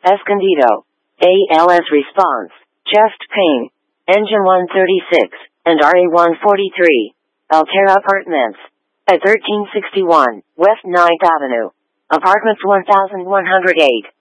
Escondido. ALS response. Chest pain. Engine 136, and RA 143. Altera Apartments. At 1361, West 9th Avenue. Apartments 1108.